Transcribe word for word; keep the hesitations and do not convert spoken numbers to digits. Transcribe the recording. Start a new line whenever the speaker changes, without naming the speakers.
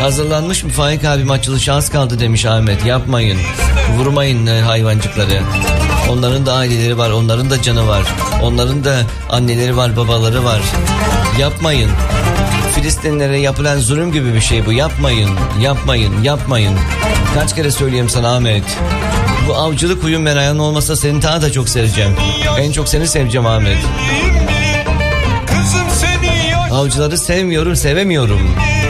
Hazırlanmış mı Faik abim, açılışı az kaldı demiş Ahmet. Yapmayın, vurmayın hayvancıkları. Onların da aileleri var, onların da canı var, onların da anneleri var, babaları var. Yapmayın. Filistinlere yapılan zulüm gibi bir şey bu. Yapmayın, yapmayın, yapmayın. Kaç kere söyleyeyim sana Ahmet. Bu avcılık huyun merakın olmasa seni daha da çok seveceğim. En çok seni seveceğim Ahmet. Avcıları sevmiyorum, sevemiyorum.